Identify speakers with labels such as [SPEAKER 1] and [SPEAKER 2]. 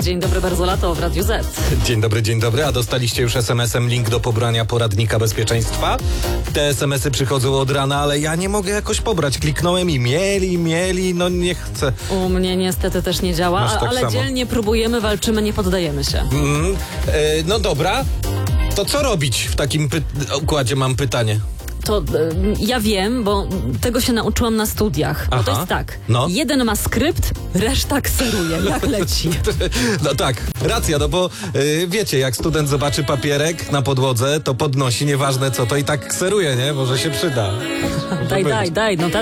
[SPEAKER 1] Dzień dobry, bardzo lato w Radiu Z.
[SPEAKER 2] Dzień dobry, a dostaliście już SMS-em link do pobrania poradnika bezpieczeństwa? Te SMS-y przychodzą od rana, ale ja nie mogę jakoś pobrać. Kliknąłem i mieli, no nie chcę.
[SPEAKER 1] U mnie niestety też nie działa,
[SPEAKER 2] Masz tak
[SPEAKER 1] ale
[SPEAKER 2] samo.
[SPEAKER 1] dzielnie próbujemy, walczymy, nie poddajemy się.
[SPEAKER 2] No dobra, to co robić w takim układzie, mam pytanie.
[SPEAKER 1] To ja wiem, bo tego się nauczyłam na studiach. Bo to
[SPEAKER 2] Aha.
[SPEAKER 1] jest tak,
[SPEAKER 2] No.
[SPEAKER 1] jeden ma skrypt, reszta kseruje, jak leci.
[SPEAKER 2] No tak, racja, no bo wiecie, jak student zobaczy papierek na podłodze, to podnosi, nieważne co, to i tak kseruje, nie? Może się przyda.
[SPEAKER 1] Daj, notatki.